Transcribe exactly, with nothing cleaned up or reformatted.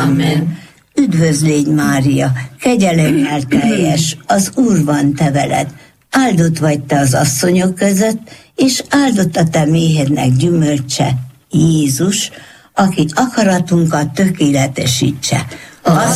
Amen. Üdvözlégy Mária, kegyelemmel teljes, az Úr van te veled, áldott vagy te az asszonyok között, és áldott a te méhednek gyümölcse, Jézus, aki akaratunkat tökéletesítse. Az